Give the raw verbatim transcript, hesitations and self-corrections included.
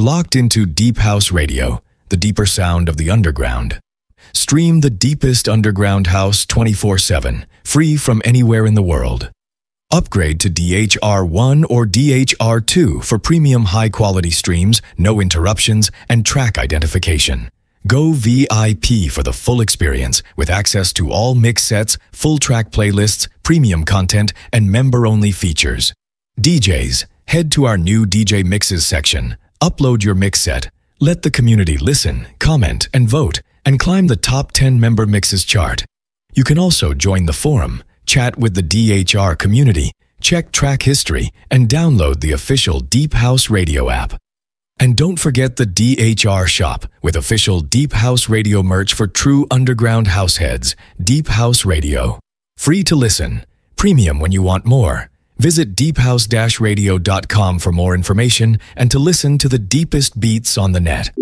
locked into Deep House Radio, the deeper sound of the underground. Stream the deepest underground house twenty-four seven, free from anywhere in the world. Upgrade to D H R one or D H R two for premium high-quality streams, no interruptions, and track identification. Go V I P for the full experience with access to all mix sets, full track playlists, premium content, and member-only features. D Js, head to our new D J Mixes section. Upload your mix set. Let the community listen, comment, and vote, and climb the top ten member mixes chart. You can also join the forum, chat with the D H R community, check track history, and download the official Deep House Radio app. And don't forget the D H R shop with official Deep House Radio merch for true underground house heads. Deep House Radio. Free to listen. Premium when you want more. Visit deep house dash radio dot com for more information and to listen to the deepest beats on the net.